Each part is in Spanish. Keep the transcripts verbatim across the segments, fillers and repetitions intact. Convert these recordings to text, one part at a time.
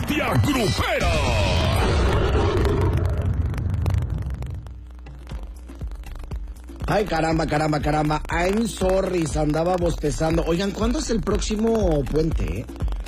Bestia Grupera. Ay, caramba, caramba, caramba. I'm sorry, andaba bostezando. Oigan, ¿cuándo es el próximo puente?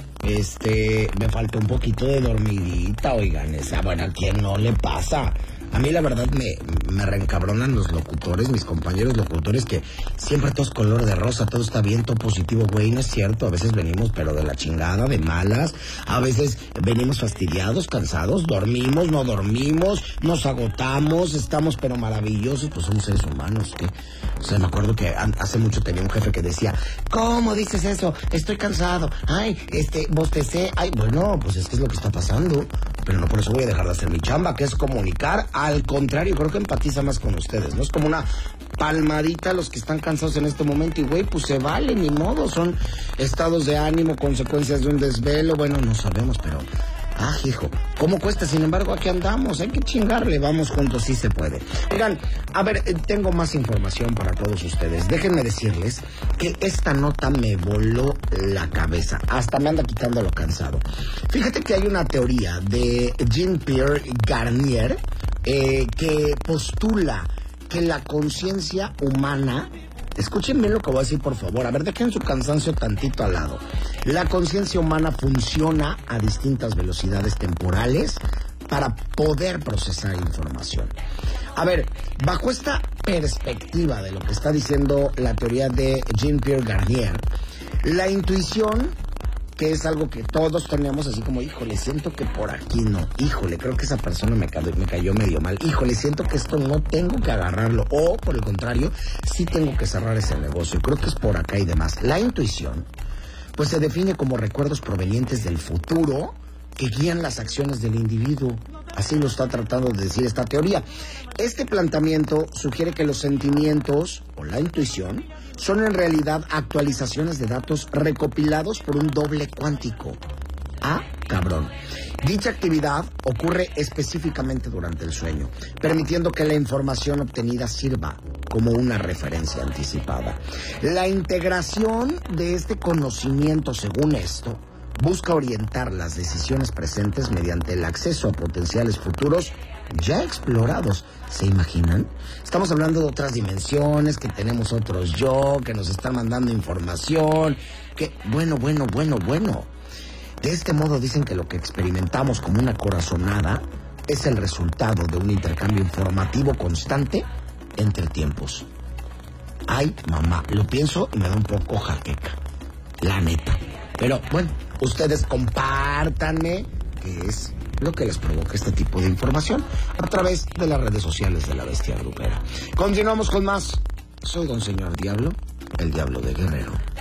Este, me faltó un poquito de dormidita, oigan. Esa, bueno, ¿a quién no le pasa? A mí la verdad me, me reencabronan los locutores, mis compañeros locutores, que siempre todo es color de rosa, todo está bien, todo positivo, güey. No es cierto, a veces venimos pero de la chingada, de malas, a veces venimos fastidiados, cansados, dormimos, no dormimos, nos agotamos, estamos pero maravillosos, pues somos seres humanos, ¿qué? O sea, me acuerdo que hace mucho tenía un jefe que decía, ¿cómo dices eso? Estoy cansado, ay, este, bostecé, ay, bueno, pues es que es lo que está pasando, pero no por eso voy a dejar de hacer mi chamba, que es comunicar. Al contrario, creo que empatiza más con ustedes, ¿no? Es como una palmadita a los que están cansados en este momento y, güey, pues se vale, ni modo, son estados de ánimo, consecuencias de un desvelo, bueno, no sabemos, pero... Ah, hijo, ¿cómo cuesta? Sin embargo, aquí andamos, hay que chingarle, vamos juntos, sí se puede. Oigan, a ver, tengo más información para todos ustedes. Déjenme decirles que esta nota me voló la cabeza, hasta me anda quitando lo cansado. Fíjate que hay una teoría de Jean-Pierre Garnier eh, que postula que la conciencia humana... Escuchen bien lo que voy a decir, por favor. A ver, dejen su cansancio tantito al lado. La conciencia humana funciona a distintas velocidades temporales para poder procesar información. A ver, bajo esta perspectiva de lo que está diciendo la teoría de Jean-Pierre Garnier, la intuición, que es algo que todos tenemos, así como, híjole, siento que por aquí no, híjole, creo que esa persona me cayó, me cayó medio mal, híjole, siento que esto no tengo que agarrarlo, o por el contrario, sí tengo que cerrar ese negocio, creo que es por acá y demás. La intuición, pues se define como recuerdos provenientes del futuro que guían las acciones del individuo. Así lo está tratando de decir esta teoría. Este planteamiento sugiere que los sentimientos, o la intuición, son en realidad actualizaciones de datos recopilados por un doble cuántico. Ah, cabrón. Dicha actividad ocurre específicamente durante el sueño, permitiendo que la información obtenida sirva como una referencia anticipada. La integración de este conocimiento, según esto, busca orientar las decisiones presentes mediante el acceso a potenciales futuros ya explorados. ¿Se imaginan? Estamos hablando de otras dimensiones, que tenemos otros yo, que nos están mandando información, que... Bueno, bueno, bueno, bueno. De este modo dicen que lo que experimentamos como una corazonada es el resultado de un intercambio informativo constante entre tiempos. Ay, mamá, lo pienso y me da un poco jaqueca, la neta. Pero, bueno, ustedes compártanme qué es lo que les provoca este tipo de información a través de las redes sociales de la Bestia Grupera. Continuamos con más. Soy Don Señor Diablo, el Diablo de Guerrero.